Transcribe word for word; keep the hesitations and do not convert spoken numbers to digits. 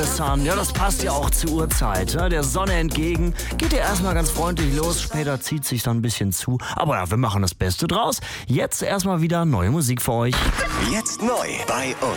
the Sun. Ja, das passt ja auch zur Uhrzeit. Ne? Der Sonne entgegen. Geht ja erstmal ganz freundlich los. Später zieht sich dann ein bisschen zu. Aber ja, wir machen das Beste draus. Jetzt erstmal wieder neue Musik für euch. Jetzt neu bei uns.